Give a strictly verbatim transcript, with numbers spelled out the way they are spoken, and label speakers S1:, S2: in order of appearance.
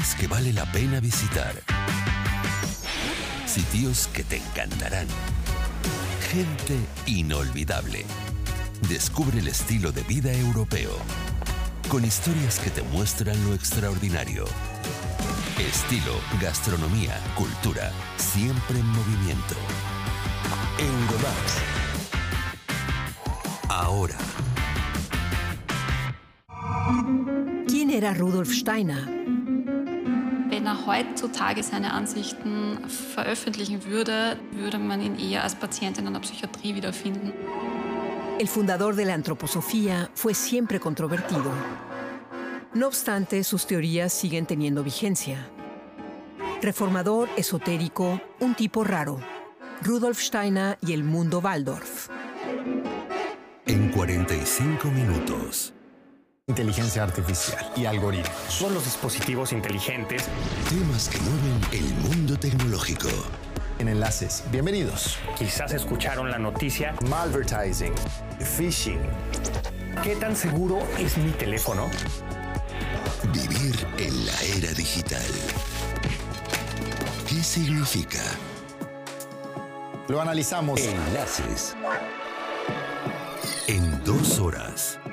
S1: lugares que vale la pena visitar. Sitios que te encantarán. Gente inolvidable. Descubre el estilo de vida europeo, con historias que te muestran lo extraordinario. Estilo, gastronomía, cultura, siempre en movimiento. Eurodax. Ahora.
S2: ¿Quién era Rudolf Steiner?
S3: Wenn er heutzutage seine Ansichten veröffentlichen würde, würde man ihn eher als Patient in einer Psychiatrie wiederfinden.
S2: El fundador de la antroposofía fue siempre controvertido. No obstante, sus teorías siguen teniendo vigencia. Reformador, esotérico, un tipo raro. Rudolf Steiner y el mundo Waldorf.
S1: En cuarenta y cinco minutos.
S4: Inteligencia artificial y algoritmos. Son los dispositivos inteligentes.
S1: Temas que mueven el mundo tecnológico.
S4: En Enlaces, bienvenidos.
S5: Quizás escucharon la noticia.
S4: Malvertising, phishing.
S5: ¿Qué tan seguro es mi teléfono?
S1: Vivir en la era digital. ¿Qué significa?
S4: Lo analizamos.
S1: Enlaces. En dos horas.